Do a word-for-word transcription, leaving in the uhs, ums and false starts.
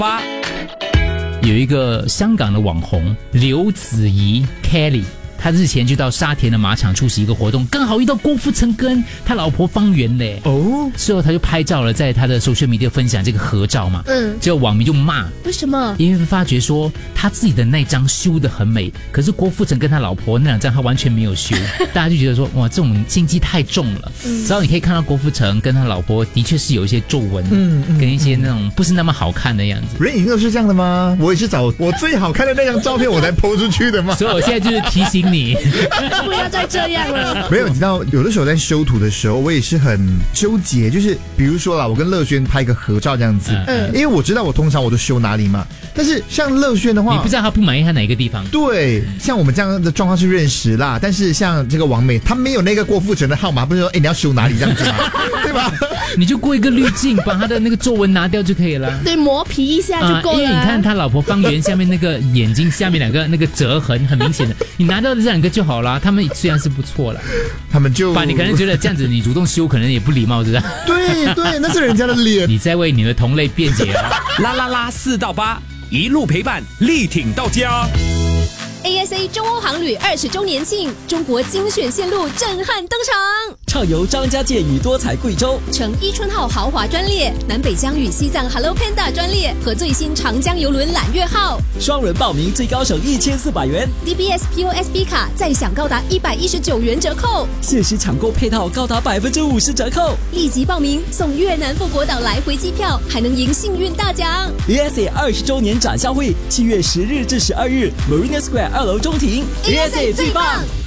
八。 有一个香港的网红刘子怡 Kelly， 他日前就到沙田的马场出席一个活动，刚好遇到郭富城跟他老婆方圆嘞。哦，之后他就拍照了，在他的 social media 分享这个合照嘛。嗯，结果网民就骂， 为什么？ 因为发觉说他自己的那张修得很美，可是郭富城跟他老婆那两张他完全没有修，大家就觉得说哇，这种心机太重了。嗯，然后你可以看到郭富城跟他老婆的确是有一些皱纹，嗯，跟一些那种不是那么好看的样子。 人影都是这样的吗？我也是找我最好看的那张照片我才 po 出去的嘛。 所以我现在就是提醒你。 不要再这样了。 没有，你知道有的时候在修图的时候，我也是很纠结。就是比如说啦，我跟乐轩拍个合照这样子，嗯，因为我知道我通常我都修哪里嘛。但是像乐轩的话， 你不知道他不满意他哪一个地方。 对，像我们这样的状况是认识啦，但是像这个王美，他没有那个郭富城的号码，不是说哎你要修哪里这样子嘛，对吧？ 你就过一个滤镜，把他的那个皱纹拿掉就可以了。 对，磨皮一下就够了。啊， 因为你看他老婆方圆下面那个眼睛下面两个那个折痕很明显的，你拿掉这两个就好了。他们虽然是不错了， 他们就把你可能觉得这样子你主动修可能也不礼貌，是吧？ 对对，那是人家的脸。 你在为你的同类辩解啊！ 啦啦啦四到八，一路陪伴，力挺到家。 A S A 中欧航旅二十周年庆，中国精选线路震撼登场。 畅游张家界与多彩贵州， 乘伊春号豪华专列，南北疆与西藏 Hello Panda 专列和最新长江邮轮揽月号， 双人报名最高省一千四百元 ，D B S P O S B 卡再享高达一百一十九元折扣， 限时抢购配套高达百分之五十折扣， 立即报名送越南富国岛来回机票，还能赢幸运大奖。 A S A 二十周年展销会，七月十日至十二日 ，Marina Square 二楼中庭 ，A S A 最棒。